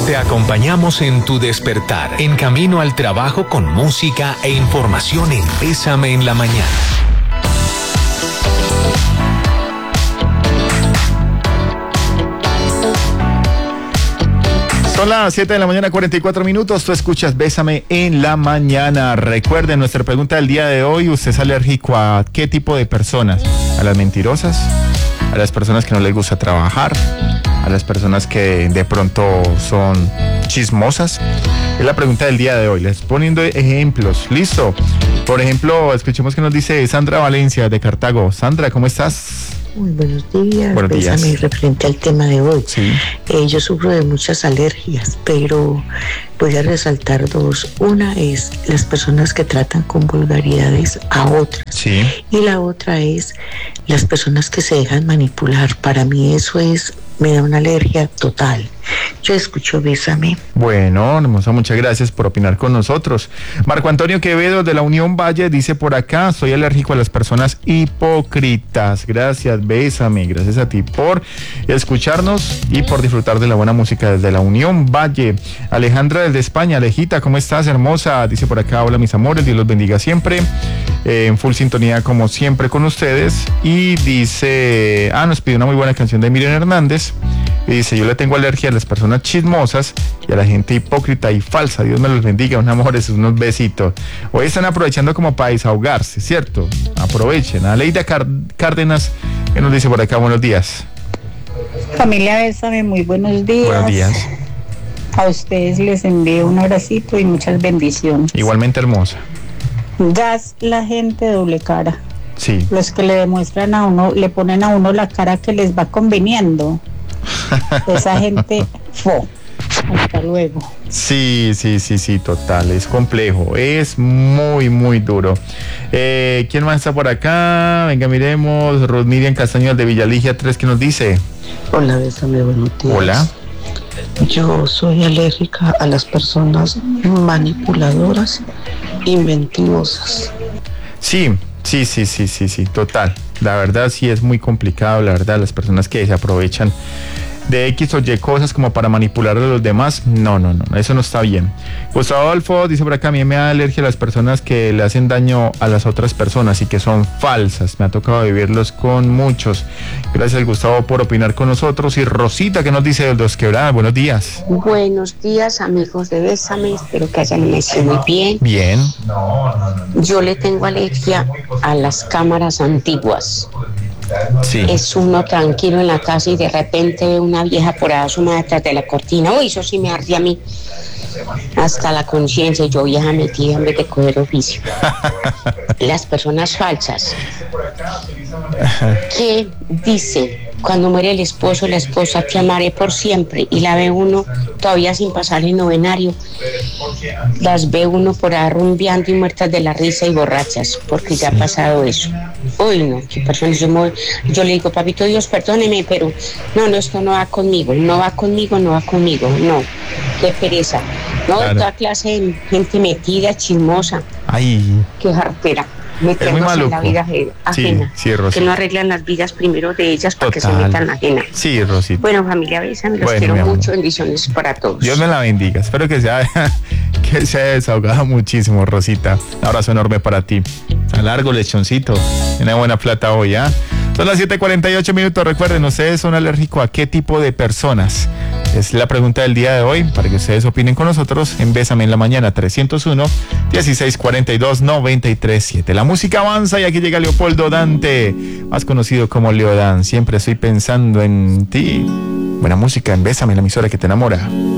Te acompañamos en tu despertar, en camino al trabajo con música e información en Bésame en la Mañana. Son las 7 de la mañana, 44 minutos. Tú escuchas Bésame en la Mañana. Recuerden, nuestra pregunta del día de hoy: ¿usted es alérgico a qué tipo de personas? ¿A las mentirosas? ¿A las personas que no les gusta trabajar? ¿A las personas que de pronto son chismosas? Es la pregunta del día de hoy. Les poniendo ejemplos. ¿Listo? Por ejemplo, escuchemos qué nos dice Sandra Valencia de Cartago. Sandra, ¿cómo estás? Muy buenos días. Buenos días. Bésame referente al tema de hoy. Sí. Yo sufro de muchas alergias, pero voy a resaltar dos. Una es las personas que tratan con vulgaridades a otras. Sí. Y la otra es las personas que se dejan manipular. Para mí eso me da una alergia total. Yo escucho Bésame. Bueno, hermosa, muchas gracias por opinar con nosotros. Marco Antonio Quevedo de la Unión Valle dice por acá: soy alérgico a las personas hipócritas. Gracias, Bésame, gracias a ti por escucharnos y por disfrutar de la buena música desde la Unión Valle. Alejandra desde España. Alejita, ¿cómo estás, hermosa? Dice por acá: hola mis amores, Dios los bendiga siempre, en full sintonía como siempre con ustedes. Y dice, nos pide una muy buena canción de Miriam Hernández. Y dice: yo le tengo alergia a las personas chismosas y a la gente hipócrita y falsa. Dios me los bendiga, un amores, unos besitos. Hoy están aprovechando como para desahogarse, ¿cierto? Aprovechen. Aleida Cárdenas, que nos dice por acá: buenos días. Familia Bésame, muy buenos días. Buenos días. A ustedes les envío un abracito y muchas bendiciones. Igualmente, hermosa. Gas, la gente doble cara. Sí. Los que le demuestran a uno, le ponen a uno la cara que les va conveniendo. Esa gente, hasta luego. Sí, total, es complejo, es muy, muy duro. ¿Quién más está por acá? Venga, miremos. Ruth Miriam Castaño de Villaligia 3, ¿qué nos dice? Hola, Bésame, buenos días. Hola. Yo soy alérgica a las personas manipuladoras y mentirosas. Sí, total. La verdad sí es muy complicado, la verdad, las personas que se aprovechan de X o Y cosas como para manipular a los demás, no, eso no está bien. Gustavo Adolfo dice por acá: a mí me da alergia a las personas que le hacen daño a las otras personas y que son falsas. Me ha tocado vivirlos con muchos. Gracias, Gustavo, por opinar con nosotros. Y Rosita, que nos dice de Dos Quebradas: buenos días. Buenos días, amigos de Bésame, espero que hayan amanecido muy bien. Bien. Yo le tengo alergia a las cámaras antiguas. Sí. Es uno tranquilo en la casa y de repente ve una vieja por ahí asomada detrás de la cortina. Uy, eso sí me arde a mí hasta la conciencia. Yo, vieja metida en vez de coger oficio. Las personas falsas que dicen cuando muere el esposo, la esposa: te amaré por siempre, y la ve uno todavía sin pasar el novenario. Las ve uno por ahí rumbeando y muertas de la risa y borrachas, porque ya ha pasado eso. Uy, no, qué personas. Yo le digo: papito Dios, perdóneme, pero no, esto no va conmigo, no, qué pereza. No, claro. Toda clase de gente metida, chismosa. Ay. Qué jartera. Meternos en la vida ajena. Sí, que no arreglan las vidas primero de ellas para que se metan en la ajena. Sí, Rosita. Bueno, familia Bésame, los quiero mucho, bendiciones para todos. Dios me la bendiga, espero que se haya desahogado muchísimo, Rosita. Un abrazo enorme para ti. A largo, lechoncito. Una buena plata hoy, ¿ah? Son las 7:48 minutos. Recuerden, ¿ustedes son alérgicos a qué tipo de personas? Es la pregunta del día de hoy, para que ustedes opinen con nosotros en Bésame en la Mañana, 301-1642-937. La música avanza y aquí llega Leopoldo Dante, más conocido como Leodán. Siempre estoy pensando en ti. Buena música en Bésame, la emisora que te enamora.